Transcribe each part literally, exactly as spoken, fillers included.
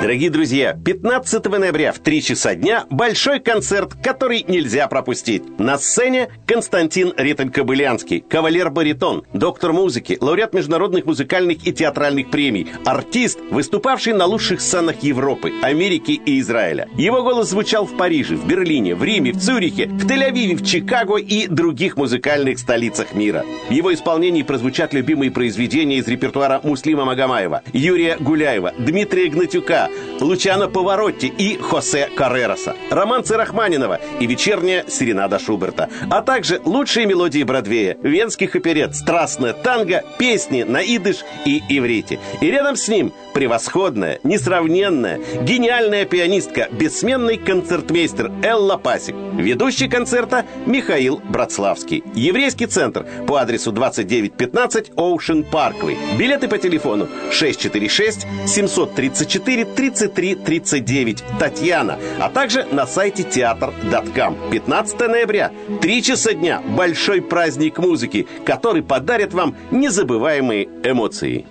Дорогие друзья, пятнадцатого ноября в три часа дня большой концерт, который нельзя пропустить. На сцене Константин Риттель-Кобылянский, кавалер-баритон, доктор музыки, лауреат международных музыкальных и театральных премий, артист, выступавший на лучших сценах Европы, Америки и Израиля. Его голос звучал в Париже, в Берлине, в Риме, в Цюрихе, в Тель-Авиве, в Чикаго и других музыкальных столицах мира. В его исполнении прозвучат любимые произведения из репертуара Муслима Магомаева, Юрия Гуляева, Дмитрия Гнатюка, Лучано Паваротти и Хосе Каррероса, романсы Рахманинова и вечерняя серенада Шуберта, а также лучшие мелодии Бродвея, венских оперет, страстное танго, песни на идыш и иврите. И рядом с ним превосходная, несравненная, гениальная пианистка, бессменный концертмейстер Элла Пасик. Ведущий концерта Михаил Братславский. Еврейский центр по адресу двадцать девять пятнадцать Оушен Парквей. Билеты по телефону шесть четыре шесть семь три четыре тридцать три тридцать девять Татьяна, а также на сайте театр точка ком. пятнадцатого ноября, три часа дня, большой праздник музыки, который подарит вам незабываемые эмоции.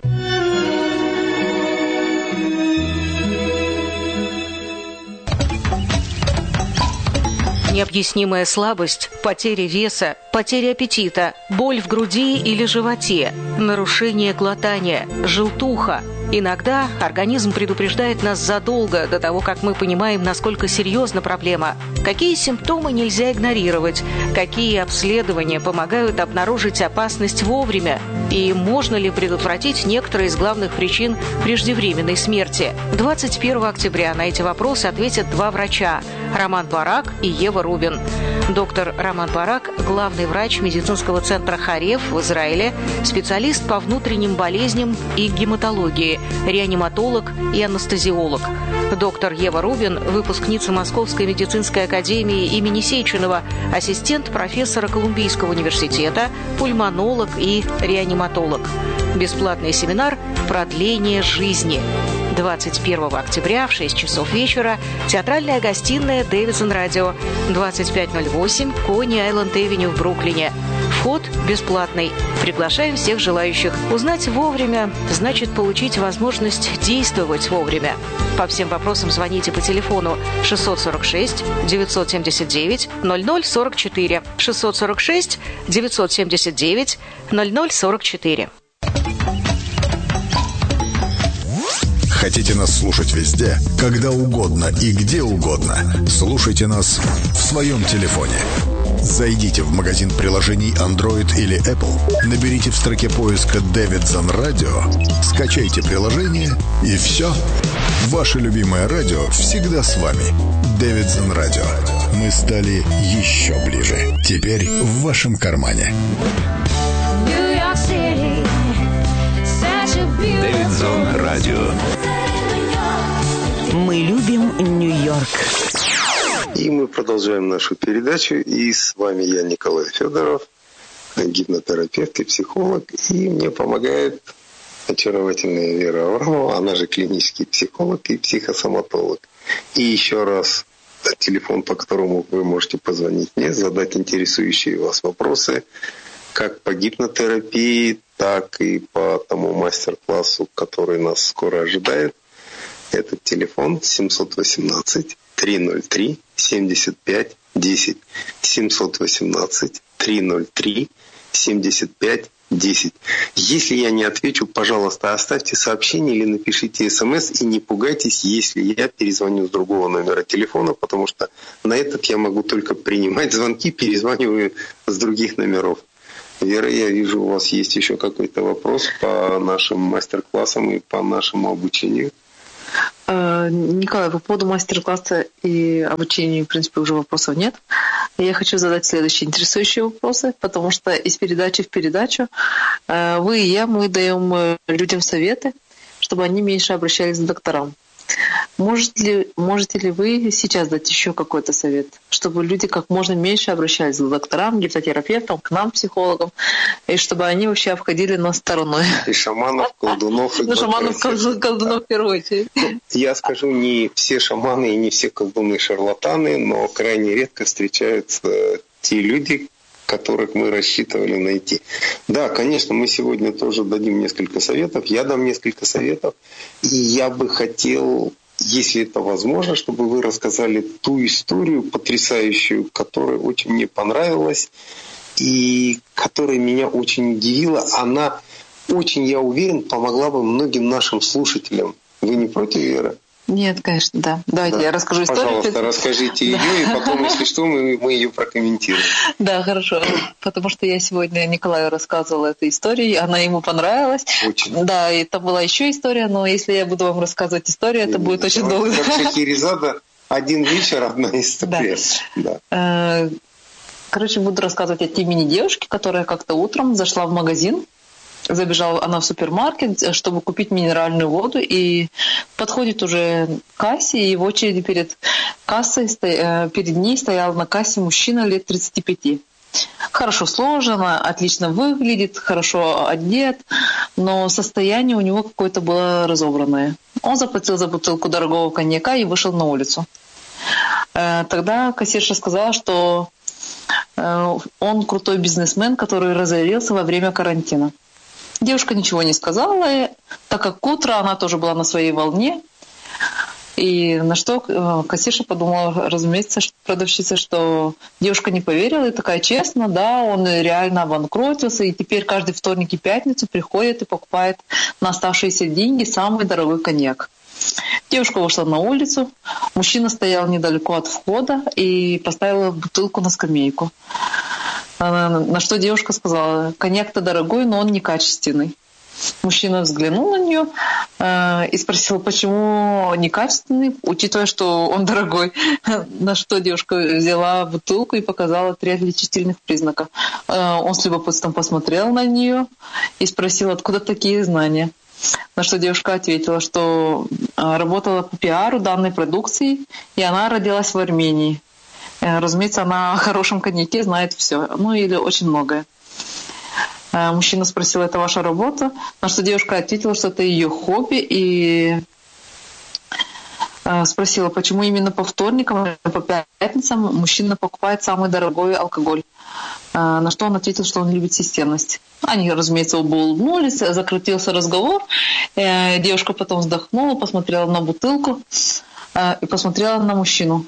Необъяснимая слабость, потеря веса, потеря аппетита, боль в груди или животе, нарушение глотания, желтуха. Иногда организм предупреждает нас задолго до того, как мы понимаем, насколько серьезна проблема. Какие симптомы нельзя игнорировать, какие обследования помогают обнаружить опасность вовремя, и можно ли предотвратить некоторые из главных причин преждевременной смерти. двадцать первого октября на эти вопросы ответят два врача – Роман Барак и Ева Рубин. Доктор Роман Барак – главный врач медицинского центра Хареф в Израиле, специалист по внутренним болезням и гематологии, реаниматолог и анестезиолог. Доктор Ева Рубин – выпускница Московской медицинской академии имени Сеченова, ассистент профессора Колумбийского университета, пульмонолог и реаниматолог. Бесплатный семинар «Продление жизни». двадцать первого октября в шесть часов вечера, театральная гостиная Дэвидсон Радио, двадцать пять ноль восемь Кони-Айленд-Эвеню в Бруклине. Вход бесплатный. Приглашаем всех желающих. Узнать вовремя значит получить возможность действовать вовремя. По всем вопросам звоните по телефону шестьсот сорок шесть девятьсот семьдесят девять ноль ноль сорок четыре, шестьсот сорок шесть девятьсот семьдесят девять ноль ноль сорок четыре. Хотите нас слушать везде, когда угодно и где угодно? Слушайте нас в своем телефоне. Зайдите в магазин приложений Android или Apple, наберите в строке поиска «Дэвидсон Радио», скачайте приложение, и все. Ваше любимое радио всегда с вами. Дэвидсон Радио. Мы стали еще ближе. Теперь в вашем кармане. Дэвидсон Радио. Мы любим Нью-Йорк. И мы продолжаем нашу передачу. И с вами я, Николай Федоров, гипнотерапевт и психолог. И мне помогает очаровательная Вера Аврамова, она же клинический психолог и психосоматолог. И еще раз телефон, по которому вы можете позвонить мне, задать интересующие вас вопросы, как по гипнотерапии, так и по тому мастер-классу, который нас скоро ожидает. Этот телефон семь один восемь три ноль три семьдесят пять десять. семь один восемь три ноль три семьдесят пять десять. Если я не отвечу, пожалуйста, оставьте сообщение или напишите смс, и не пугайтесь, если я перезвоню с другого номера телефона, потому что на этот я могу только принимать звонки, перезваниваю с других номеров. Вера, я вижу, у вас есть еще какой-то вопрос по нашим мастер-классам и по нашему обучению. Николай, по поводу мастер-класса и обучения, в принципе, уже вопросов нет. Я хочу задать следующие интересующие вопросы, потому что из передачи в передачу вы и я, мы даем людям советы, чтобы они меньше обращались к докторам. Может ли, можете ли вы сейчас дать еще какой-то совет, чтобы люди как можно меньше обращались к докторам, гипнотерапевтам, к нам, психологам, и чтобы они вообще обходили нас стороной? И шаманов, колдунов. Ну, шаманов, колдунов в первую очередь. Я скажу, не все шаманы и не все колдуны шарлатаны, но крайне редко встречаются те люди, которых мы рассчитывали найти. Да, конечно, мы сегодня тоже дадим несколько советов, я дам несколько советов, и я бы хотел если это возможно, чтобы вы рассказали ту историю потрясающую, которая очень мне понравилась и которая меня очень удивила. Она очень, я уверен, помогла бы многим нашим слушателям. Вы не против, Вера? Нет, конечно, да. Давайте да. я расскажу историю. Пожалуйста, расскажите ее, да. и потом, если что, мы, мы ее прокомментируем. Да, хорошо. Потому что я сегодня Николаю рассказывала эту историю, она ему понравилась. Очень. Да, и там была еще история, но если я буду вам рассказывать историю, это и будет очень долго. Как Шахерезада, один вечер, одна история. Да. Да. Короче, буду рассказывать от имени девушки, которая как-то утром зашла в магазин. Забежала она в супермаркет, чтобы купить минеральную воду, и подходит уже к кассе, и в очереди перед кассой, перед ней стоял на кассе мужчина лет тридцати пяти. Хорошо сложен, отлично выглядит, хорошо одет, но состояние у него какое-то было разобранное. Он заплатил за бутылку дорогого коньяка и вышел на улицу. Тогда кассирша сказала, что он крутой бизнесмен, который разорился во время карантина. Девушка ничего не сказала, так как утро она тоже была на своей волне. И на что кассирша подумала, разумеется, продавщица, что девушка не поверила и такая: честно, да, он реально обанкротился, и теперь каждый вторник и пятницу приходит и покупает на оставшиеся деньги самый дорогой коньяк. Девушка вышла на улицу, мужчина стоял недалеко от входа и поставил бутылку на скамейку. На что девушка сказала: коньяк-то дорогой, но он некачественный. Мужчина взглянул на нее э, и спросил, почему некачественный, учитывая, что он дорогой. На что девушка взяла бутылку и показала три отличительных признака. Э, он с любопытством посмотрел на нее и спросил, откуда такие знания. На что девушка ответила, что работала по пиару данной продукции, и она родилась в Армении. Разумеется, она о хорошем коньяке знает все, ну или очень многое. Мужчина спросил, это ваша работа? На что девушка ответила, что это ее хобби, и спросила, почему именно по вторникам и по пятницам мужчина покупает самый дорогой алкоголь. На что он ответил, что он любит системность. Они, разумеется, оба улыбнулись, закрутился разговор. Девушка потом вздохнула, посмотрела на бутылку и посмотрела на мужчину.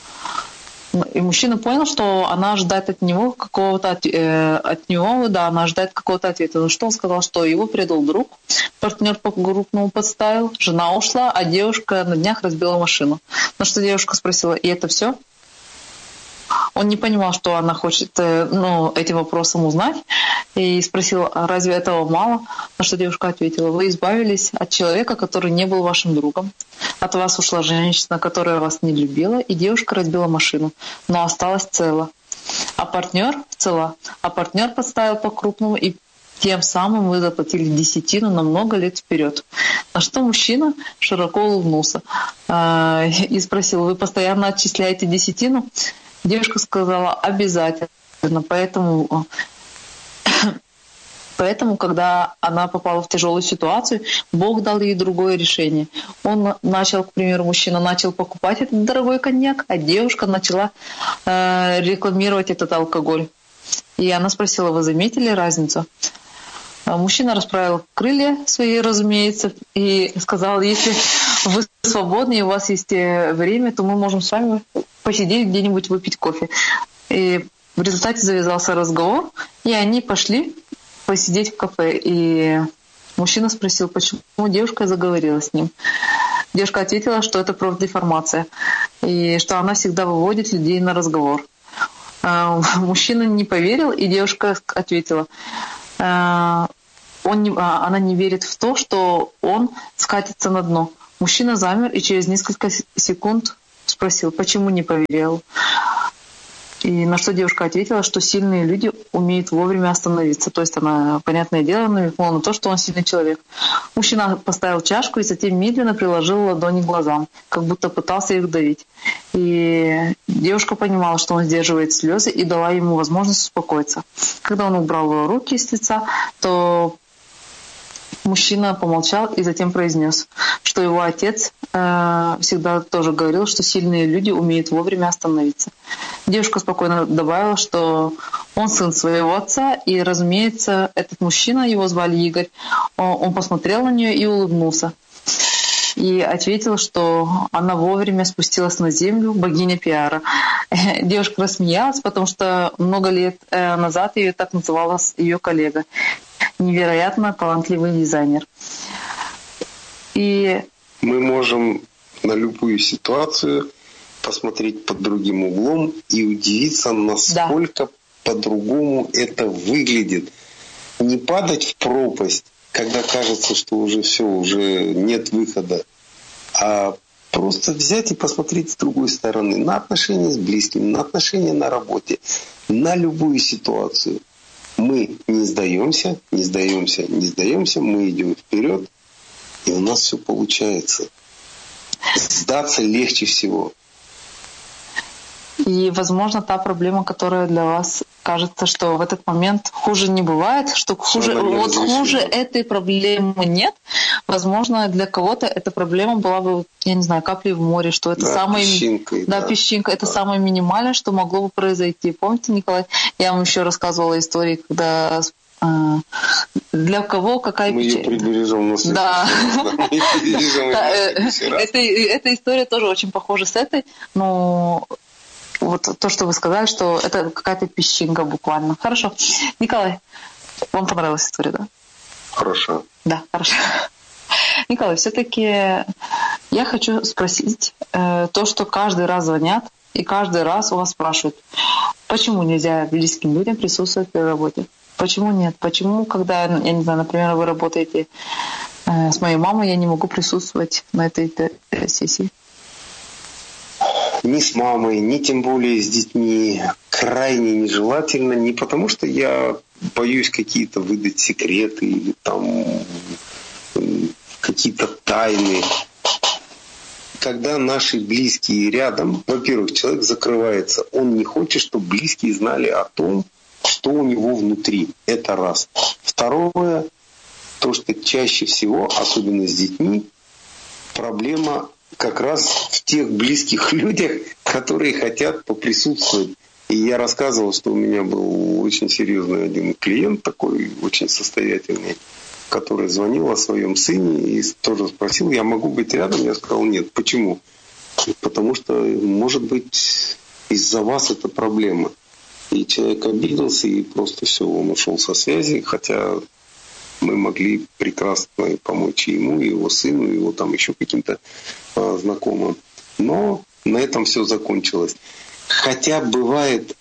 И мужчина понял, что она ожидает от него какого-то от, э, от него, да, она ожидает какого-то ответа. Но что он сказал, что его предал друг, партнер по группному подставил, жена ушла, а девушка на днях разбила машину. На что девушка спросила, и это все? Он не понимал, что она хочет ну, этим вопросом узнать, и спросил, а разве этого мало? На что девушка ответила, вы избавились от человека, который не был вашим другом. От вас ушла женщина, которая вас не любила, и девушка разбила машину, но осталась цела. А партнер цела, а партнер подставил по-крупному, и тем самым вы заплатили десятину на много лет вперед. На что мужчина широко улыбнулся и спросил, вы постоянно отчисляете десятину? Девушка сказала, обязательно. Поэтому, поэтому, когда она попала в тяжелую ситуацию, Бог дал ей другое решение. Он начал, к примеру, мужчина начал покупать этот дорогой коньяк, а девушка начала э, рекламировать этот алкоголь. И она спросила, вы заметили разницу? Мужчина расправил крылья свои, разумеется, и сказал, если вы свободны и у вас есть время, то мы можем с вами посидеть где-нибудь, выпить кофе. И в результате завязался разговор, и они пошли посидеть в кафе. И мужчина спросил, почему девушка заговорила с ним. Девушка ответила, что это профдеформация, и что она всегда выводит людей на разговор. Мужчина не поверил, и девушка ответила, он не, она не верит в то, что он скатится на дно. Мужчина замер и через несколько секунд спросил, почему не поверил. И на что девушка ответила, что сильные люди умеют вовремя остановиться. То есть она, понятное дело, намекнула на то, что он сильный человек. Мужчина поставил чашку и затем медленно приложил ладони к глазам, как будто пытался их давить. И девушка понимала, что он сдерживает слезы, и дала ему возможность успокоиться. Когда он убрал руки с лица, то мужчина помолчал и затем произнес, что его отец э, всегда тоже говорил, что сильные люди умеют вовремя остановиться. Девушка спокойно добавила, что он сын своего отца, и, разумеется, этот мужчина, его звали Игорь, он, он посмотрел на нее и улыбнулся. и ответила, что она вовремя спустилась на землю, богиня пиара. Девушка рассмеялась, потому что много лет назад ее так называла ее коллега. Невероятно талантливый дизайнер. И мы можем на любую ситуацию посмотреть под другим углом и удивиться, насколько да. по-другому это выглядит. Не падать в пропасть, когда кажется, что уже все, уже нет выхода, а просто взять и посмотреть с другой стороны на отношения с близкими, на отношения на работе, на любую ситуацию. Мы не сдаемся, не сдаемся, не сдаемся, мы идем вперед, и у нас все получается. Сдаться легче всего. И, возможно, та проблема, которая для вас кажется, что в этот момент хуже не бывает, что хуже, вот хуже этой проблемы нет. Возможно, для кого-то эта проблема была бы, я не знаю, каплей в море, что это да, самое, песчинкой, да, да, песчинка, это да. самое минимальное, что могло бы произойти. Помните, Николай, я вам еще рассказывала историю, когда для кого какая мы печаль. Мы ее прибережем на следующий да. раз. Да. Эта история тоже очень похожа с этой, но вот то, что вы сказали, что это какая-то песчинка буквально. Хорошо. Николай, вам понравилась история, да? Хорошо. Да, хорошо. Николай, все-таки я хочу спросить э, то, что каждый раз звонят и каждый раз у вас спрашивают, почему нельзя близким людям присутствовать при работе? Почему нет? Почему, когда, я не знаю, например, вы работаете э, с моей мамой, я не могу присутствовать на этой э, сессии? Ни с мамой, ни тем более с детьми крайне нежелательно. Не потому, что я боюсь какие-то выдать секреты или там какие-то тайны. Когда наши близкие рядом, во-первых, человек закрывается. Он не хочет, чтобы близкие знали о том, что у него внутри. Это раз. Второе, то, что чаще всего, особенно с детьми, проблема как раз в тех близких людях, которые хотят поприсутствовать. И я рассказывал, что у меня был очень серьезный один клиент, такой очень состоятельный, который звонил о своем сыне и тоже спросил, я могу быть рядом? Я сказал, нет. Почему? Потому что, может быть, из-за вас это проблема. И человек обиделся, и просто все, он ушел со связи, хотя мы могли прекрасно помочь и ему, и его сыну, и его там еще каким-то а, знакомым. Но на этом все закончилось. Хотя бывает,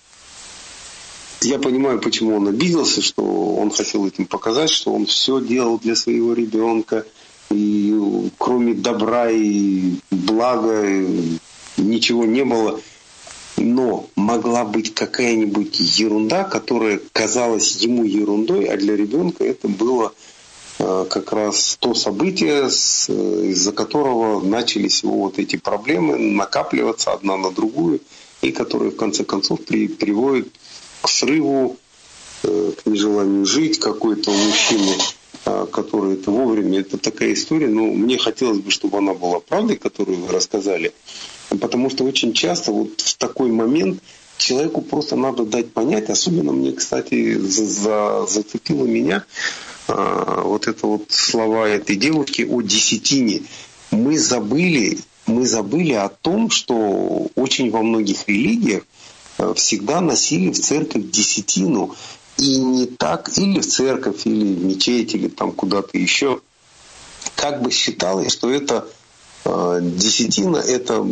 я понимаю, почему он обиделся, что он хотел этим показать, что он все делал для своего ребенка, и кроме добра и блага ничего не было. Но могла быть какая-нибудь ерунда, которая казалась ему ерундой, а для ребенка это было э, как раз то событие, с, из-за которого начались его вот эти проблемы накапливаться одна на другую, и которые в конце концов при, приводят к срыву, э, к нежеланию жить какой-то у мужчины, э, который это вовремя. Это такая история, но мне хотелось бы, чтобы она была правдой, которую вы рассказали. Потому что очень часто вот в такой момент человеку просто надо дать понять, особенно мне, кстати, за, за, зацепило меня а, вот это вот слова этой девушки о десятине. Мы забыли, мы забыли о том, что очень во многих религиях всегда носили в церковь десятину. И не так, или в церковь, или в мечеть, или там куда-то еще. Как бы считалось, что это десятина, это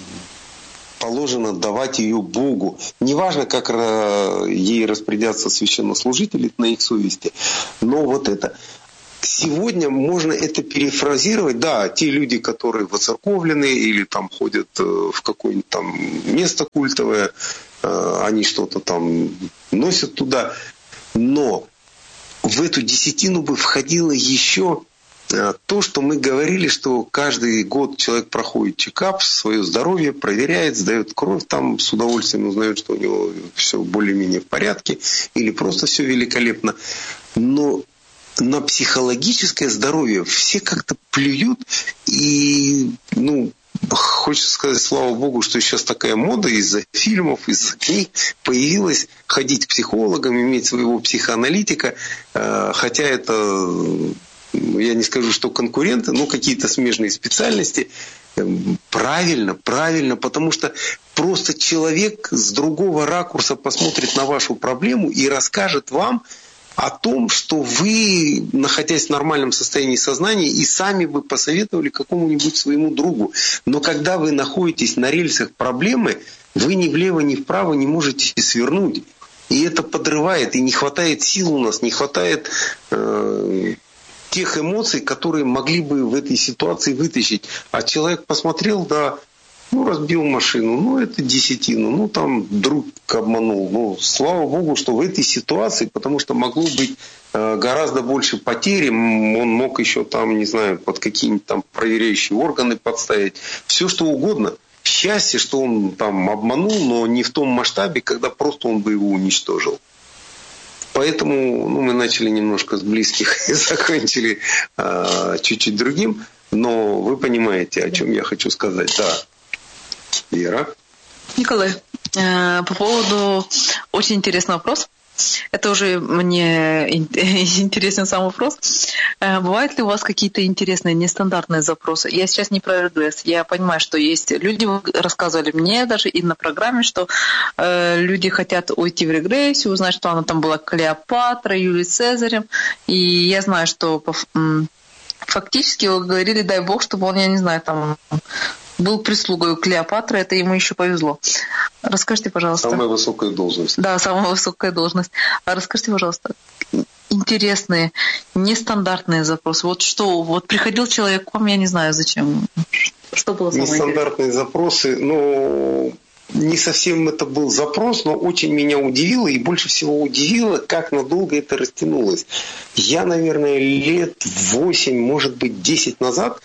положено давать ее Богу. Неважно, как ей распорядятся священнослужители на их совести, но вот это. Сегодня можно это перефразировать. Да, те люди, которые воцерковлены или там ходят в какое-нибудь там место культовое, они что-то там носят туда. Но в эту десятину бы входило еще то, что мы говорили, что каждый год человек проходит чекап, свое здоровье проверяет, сдает кровь, там с удовольствием узнает, что у него все более-менее в порядке или просто все великолепно. Но на психологическое здоровье все как-то плюют, и, ну, хочется сказать, слава Богу, что сейчас такая мода из-за фильмов, из-за книг появилась ходить к психологам, иметь своего психоаналитика, хотя это я не скажу, что конкуренты, но какие-то смежные специальности. Правильно, правильно, потому что просто человек с другого ракурса посмотрит на вашу проблему и расскажет вам о том, что вы, находясь в нормальном состоянии сознания, и сами бы посоветовали какому-нибудь своему другу. Но когда вы находитесь на рельсах проблемы, вы ни влево, ни вправо не можете свернуть. И это подрывает, и не хватает сил у нас, не хватает э, тех эмоций, которые могли бы в этой ситуации вытащить. А человек посмотрел, да, ну, разбил машину, ну, это десятину, ну, там друг обманул. Ну, слава Богу, что в этой ситуации, потому что могло быть э, гораздо больше потерь, он мог еще там, не знаю, под какие-нибудь там проверяющие органы подставить, все что угодно. Счастье, что он там обманул, но не в том масштабе, когда просто он бы его уничтожил. Поэтому ну, мы начали немножко с близких и закончили э, чуть-чуть другим. Но вы понимаете, о чем я хочу сказать. Да. Вера? Николай, э, по поводу очень интересный вопрос. Это уже мне интересен сам вопрос. Э, бывают ли у вас какие-то интересные, нестандартные запросы? Я сейчас не про регресс. Я понимаю, что есть люди, рассказывали мне даже и на программе, что э, люди хотят уйти в регрессию, узнать, что она там была Клеопатра, Юлий Цезарем. И я знаю, что фактически вы говорили, дай бог, чтобы он, я не знаю, там... был прислугой у Клеопатры, это ему еще повезло. Расскажите, пожалуйста. Самая высокая должность. Да, самая высокая должность. А расскажите, пожалуйста, интересные, нестандартные запросы. Вот что, вот приходил человек к вам, я не знаю зачем. Что было самое интересное? Нестандартные запросы, ну, не совсем это был запрос, но очень меня удивило, и больше всего удивило, как надолго это растянулось. Я, наверное, лет восемь, может быть, десять назад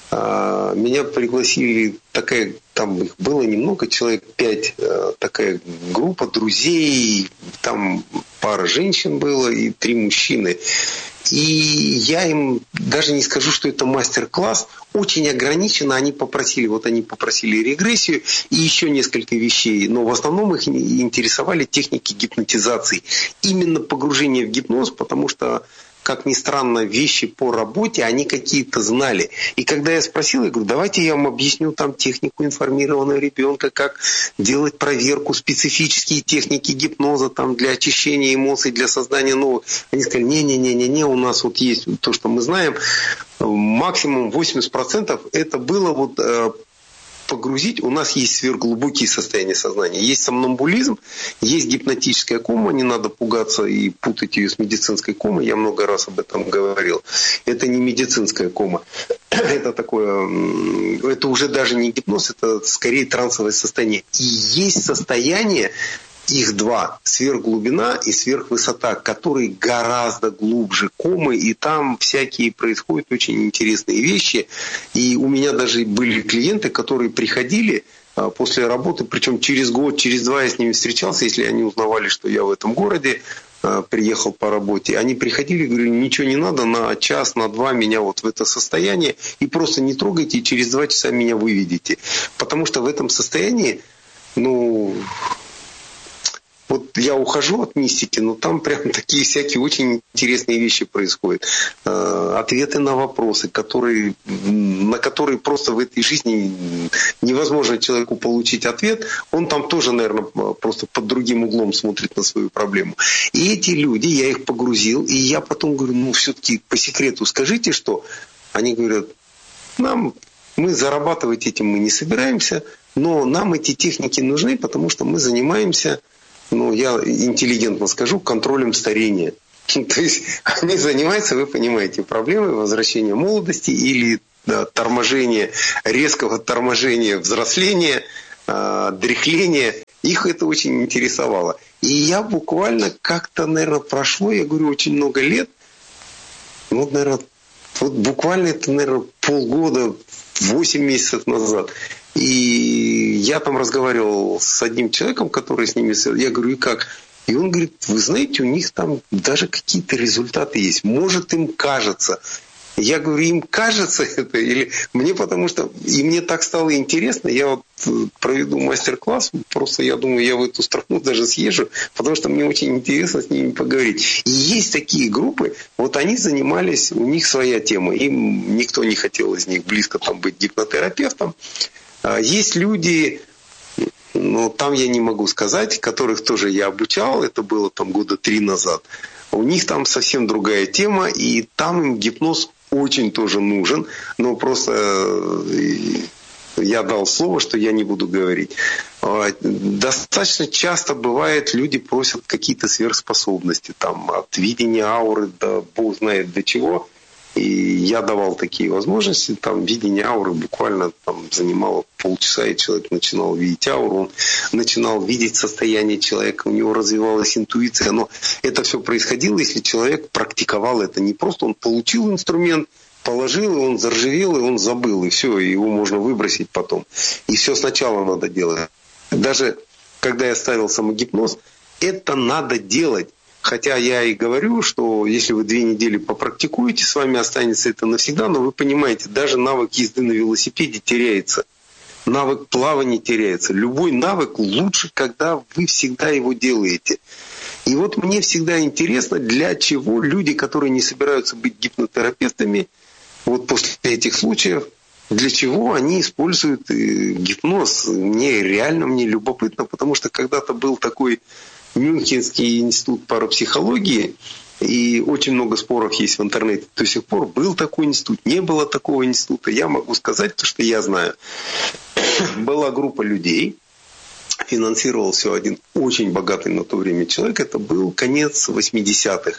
меня пригласили, такая, там их было немного, человек пять, такая группа друзей, там пара женщин было и три мужчины. И я им даже не скажу, что это мастер-класс, очень ограниченно они попросили, вот они попросили регрессию и еще несколько вещей, но в основном их интересовали техники гипнотизации, именно погружение в гипноз, потому что как ни странно, вещи по работе, они какие-то знали. И когда я спросил, я говорю, давайте я вам объясню там технику информированного ребенка, как делать проверку, специфические техники гипноза там, для очищения эмоций, для создания новых. Они сказали, не-не-не-не, у нас вот есть то, что мы знаем, максимум восемьдесят процентов это было вот... погрузить, у нас есть сверхглубокие состояния сознания. Есть сомнамбулизм, есть гипнотическая кома, не надо пугаться и путать ее с медицинской комой, я много раз об этом говорил. Это не медицинская кома, это такое, это уже даже не гипноз, это скорее трансовое состояние. И есть состояние, их два, сверхглубина и сверхвысота, которые гораздо глубже комы, и там всякие происходят очень интересные вещи. И у меня даже были клиенты, которые приходили после работы, причем через год, через два я с ними встречался, если они узнавали, что я в этом городе приехал по работе. Они приходили и говорили, ничего не надо, на час, на два меня вот в это состояние, и просто не трогайте, и через два часа меня выведите. Потому что в этом состоянии, ну... Вот я ухожу от мистики, но там прям такие всякие очень интересные вещи происходят. Ответы на вопросы, которые, на которые просто в этой жизни невозможно человеку получить ответ. Он там тоже, наверное, просто под другим углом смотрит на свою проблему. И эти люди, я их погрузил, и я потом говорю, ну все-таки по секрету скажите, что... Они говорят, нам, мы зарабатывать этим мы не собираемся, но нам эти техники нужны, потому что мы занимаемся... Ну, я интеллигентно скажу, контролем старения. То есть они занимаются, вы понимаете, проблемой возвращения молодости или да, торможения, резкого торможения взросления, э, дряхления. Их это очень интересовало. И я буквально как-то, наверное, прошло, я говорю, очень много лет. Ну, наверное, вот буквально это, наверное, полгода, восемь месяцев назад. И я там разговаривал с одним человеком, который с ними... Я говорю, и как? И он говорит, вы знаете, у них там даже какие-то результаты есть. Может, им кажется. Я говорю, им кажется это, или мне потому что... И мне так стало интересно, я вот проведу мастер-класс, просто я думаю, я в эту страну даже съезжу, потому что мне очень интересно с ними поговорить. И есть такие группы, вот они занимались, у них своя тема, им никто не хотел из них близко там быть гипнотерапевтом. Есть люди... Но там я не могу сказать, которых тоже я обучал, это было там года три назад. У них там совсем другая тема, и там им гипноз очень тоже нужен, но просто я дал слово, что я не буду говорить. Достаточно часто бывает, люди просят какие-то сверхспособности, там от видения ауры до бог знает до чего. И я давал такие возможности, там видение ауры буквально там, занимало полчаса, и человек начинал видеть ауру, он начинал видеть состояние человека, у него развивалась интуиция, но это все происходило, если человек практиковал это. Не просто он получил инструмент, положил, и он заржавел, и он забыл, и все, его можно выбросить потом. И все сначала надо делать. Даже когда я ставил самогипноз, это надо делать. Хотя я и говорю, что если вы две недели попрактикуете, с вами останется это навсегда, но вы понимаете, даже навык езды на велосипеде теряется. Навык плавания теряется. Любой навык лучше, когда вы всегда его делаете. И вот мне всегда интересно, для чего люди, которые не собираются быть гипнотерапевтами, вот после этих случаев, для чего они используют гипноз. Мне реально мне любопытно, потому что когда-то был такой Мюнхенский институт парапсихологии, и очень много споров есть в интернете до сих пор. Был такой институт, не было такого института. Я могу сказать то, что я знаю. Была группа людей, финансировал все один очень богатый на то время человек. Это был конец восьмидесятых.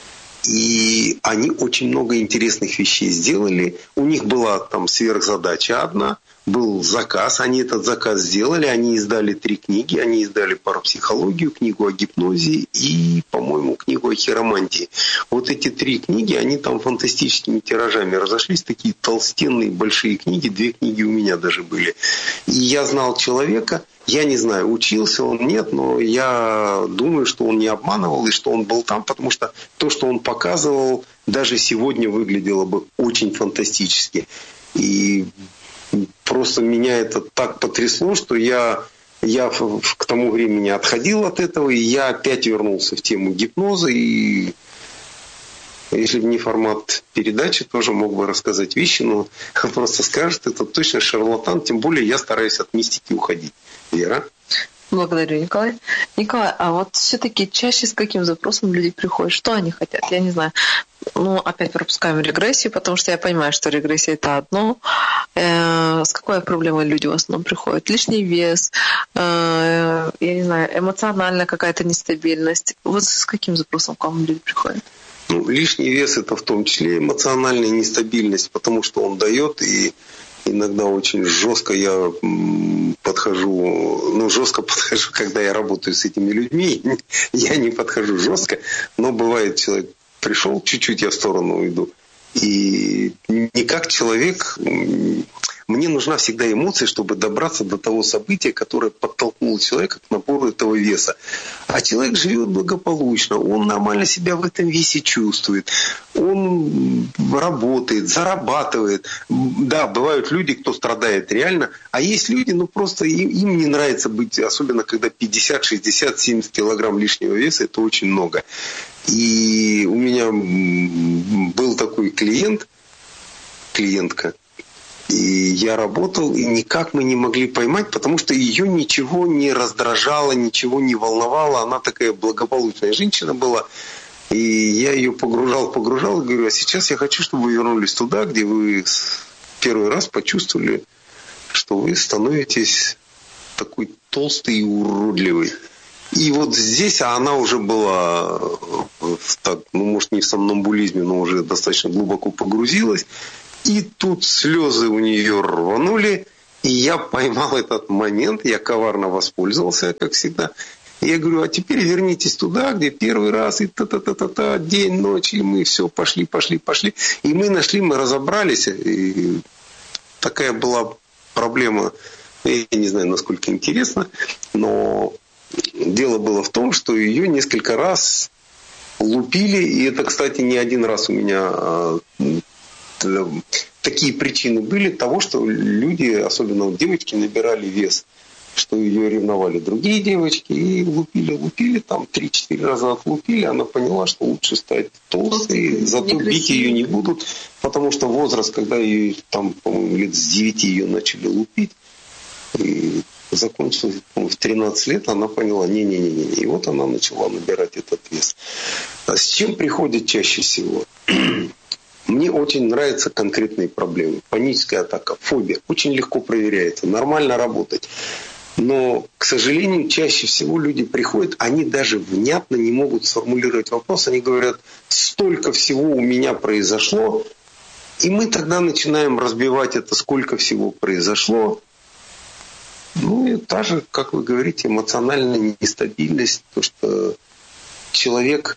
И они очень много интересных вещей сделали. У них была там сверхзадача одна. Был заказ, они этот заказ сделали, они издали три книги, они издали парапсихологию, книгу о гипнозе и, по-моему, книгу о хиромантии. Вот эти три книги, они там фантастическими тиражами разошлись, такие толстенные большие книги, две книги у меня даже были. И я знал человека, я не знаю, учился он, нет, но я думаю, что он не обманывал и что он был там, потому что то, что он показывал, даже сегодня выглядело бы очень фантастически. И просто меня это так потрясло, что я, я к тому времени отходил от этого, и я опять вернулся в тему гипноза. И если бы не формат передачи, тоже мог бы рассказать вещи, но просто скажет, это точно шарлатан, тем более я стараюсь от мистики уходить. Вера? Благодарю, Николай. Николай, а вот все-таки чаще с каким запросом люди приходят? Что они хотят? Я не знаю. Ну, опять пропускаем регрессию, потому что я понимаю, что регрессия – это одно. Э, с какой проблемой люди в основном приходят? Лишний вес, э, я не знаю, эмоциональная какая-то нестабильность. Вот с каким запросом к вам люди приходят? Ну, лишний вес – это в том числе эмоциональная нестабильность, потому что он дает, и иногда очень жестко я подхожу, ну, жестко подхожу, когда я работаю с этими людьми. Я не подхожу жестко, но бывает, человек пришел, чуть-чуть я в сторону уйду. И не как человек, мне нужна всегда эмоция, чтобы добраться до того события, которое подтолкнуло человека к набору этого веса. А человек живет благополучно, он нормально себя в этом весе чувствует, он работает, зарабатывает. Да, бывают люди, кто страдает реально, а есть люди, ну просто им, им не нравится быть, особенно когда пятьдесят, шестьдесят, семьдесят килограмм лишнего веса, это очень много. И у меня был такой клиент, клиентка, и я работал, и никак мы не могли поймать, потому что ее ничего не раздражало, ничего не волновало. Она такая благополучная женщина была. И я ее погружал, погружал, и говорю, а сейчас я хочу, чтобы вы вернулись туда, где вы первый раз почувствовали, что вы становитесь такой толстый и уродливый. И вот здесь, а она уже была, так, ну, может, не в сомнамбулизме, но уже достаточно глубоко погрузилась. И тут слезы у нее рванули, и я поймал этот момент, я коварно воспользовался, как всегда. И я говорю, а теперь вернитесь туда, где первый раз, и та-та-та-та-та, день, ночь, и мы все, пошли, пошли, пошли. И мы нашли, мы разобрались, и такая была проблема, я не знаю, насколько интересно, но дело было в том, что ее несколько раз лупили, и это, кстати, не один раз у меня такие причины были того, что люди, особенно девочки, набирали вес, что ее ревновали другие девочки и лупили, лупили, там три-четыре раза отлупили, она поняла, что лучше стать толстой, зато бить ее не будут, потому что возраст, когда ее там, по-моему, лет с девяти ее начали лупить, и закончилось, по-моему, в тринадцать лет, она поняла, не-не-не, и вот она начала набирать этот вес. А с чем приходит чаще всего? Мне очень нравятся конкретные проблемы. Паническая атака, фобия. Очень легко проверяется, нормально работать. Но, к сожалению, чаще всего люди приходят, они даже внятно не могут сформулировать вопрос. Они говорят, столько всего у меня произошло. И мы тогда начинаем разбивать это, сколько всего произошло. Ну и та же, как вы говорите, эмоциональная нестабильность. То, что человек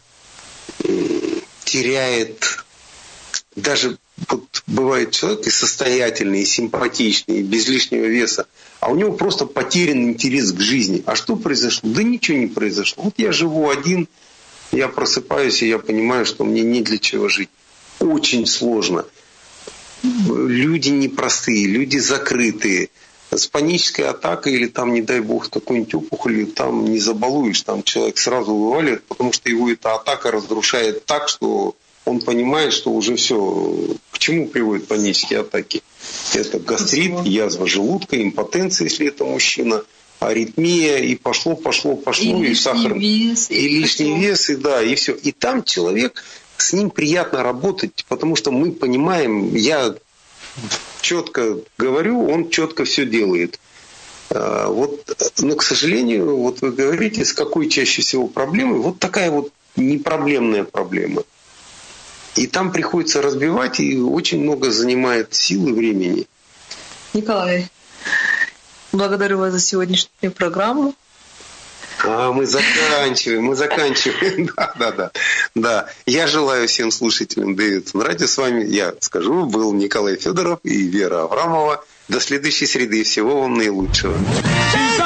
теряет... Даже вот бывает человек и состоятельный, и симпатичный, и без лишнего веса, а у него просто потерян интерес к жизни. А что произошло? Да ничего не произошло. Вот я живу один, я просыпаюсь, и я понимаю, что мне не для чего жить. Очень сложно. Люди непростые, люди закрытые. С панической атакой или там, не дай бог, какой-нибудь опухолью, там не забалуешь, там человек сразу вываливает, потому что его эта атака разрушает так, что он понимает, что уже все, к чему приводят панические атаки. Это гастрит, язва желудка, импотенция, если это мужчина, аритмия, и пошло, пошло, пошло, и, и сахар, вес, и, и лишний пошло. вес, и да, и все. И там человек, с ним приятно работать, потому что мы понимаем, я четко говорю, он четко все делает. Вот, но, к сожалению, вот вы говорите, с какой чаще всего проблемой, вот такая вот непроблемная проблема. И там приходится разбивать, и очень много занимает сил и времени. Николай, благодарю вас за сегодняшнюю программу. А, мы заканчиваем, мы заканчиваем. Да, да, да. Да. Я желаю всем слушателям Дэвидсон радио. С вами, я скажу, был Николай Федоров и Вера Аврамова. До следующей среды. Всего вам наилучшего.